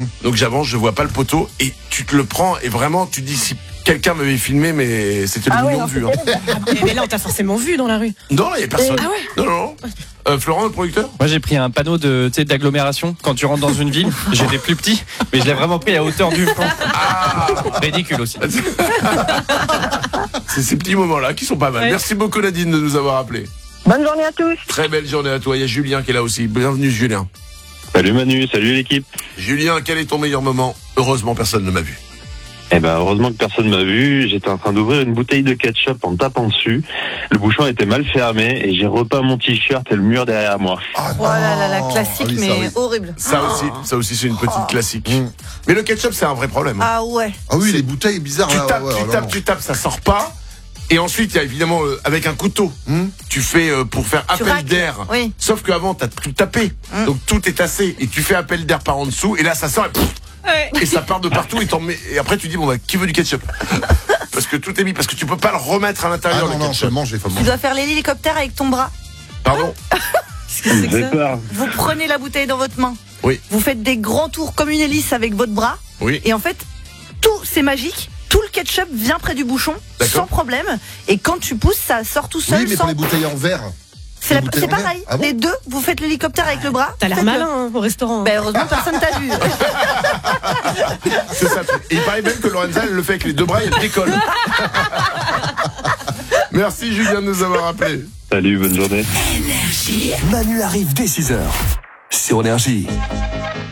Donc j'avance, je vois pas le poteau et tu te le prends et vraiment tu te dis si quelqu'un m'avait filmé, mais c'était le million de vues. Mais là, on t'a forcément vu dans la rue. Non, il y a personne. Ah ouais. Non. Florent, le producteur. Moi j'ai pris un panneau d'agglomération. Quand tu rentres dans une ville, j'étais plus petit, mais je l'ai vraiment pris à hauteur du front. Ridicule aussi. C'est ces petits moments-là qui sont pas mal. Ouais. Merci beaucoup Nadine de nous avoir appelés. Bonne journée à tous. Très belle journée à toi. Il y a Julien qui est là aussi. Bienvenue Julien. Salut Manu, salut l'équipe. Julien, quel est ton meilleur moment? Heureusement, personne ne m'a vu. Eh ben heureusement que personne m'a vu. J'étais en train d'ouvrir une bouteille de ketchup en tapant dessus. Le bouchon était mal fermé et j'ai repeint mon t-shirt et le mur derrière moi. Oh là là, la classique, oui, ça, mais oui. horrible. Ça aussi, c'est une petite classique. Mais le ketchup, c'est un vrai problème. Ah ouais. Ah oui, les bouteilles bizarres. Tu tapes, ça sort pas. Et ensuite, il y a évidemment, avec un couteau, tu fais pour faire appel raques. d'air. Oui. Sauf qu'avant, t'as tout tapé. Donc tout est tassé. Et tu fais appel d'air par en dessous. Et là, ça sort et, et ça part de partout. Et après, tu dis, bon, bah, qui veut du ketchup? Parce que tout est mis. Parce que tu peux pas le remettre à l'intérieur, le non, faut ketchup. le manger, faut le Tu manger. dois faire l'hélicoptère avec ton bras. Pardon? Qu'est-ce que c'est que ça? peur. Vous prenez la bouteille dans votre main. Oui. Vous faites des grands tours comme une hélice avec votre bras. Oui. Et en fait, tout, c'est magique. Tout le ketchup vient près du bouchon, D'accord. sans problème. Et quand tu pousses, ça sort tout seul. Oui, mais sans... pour les bouteilles en verre. C'est les bouteilles en verre. pareil. Ah bon Les deux, vous faites l'hélicoptère avec le bras. T'as l'air Faites-le. malin hein, au restaurant. Ben, heureusement, personne t'a vu. C'est ça. Et il paraît même que Lorenza, elle le fait avec les deux bras et elle décolle. Merci Julien de nous avoir appelés. Salut, bonne journée. Manu arrive dès 6h sur Énergie.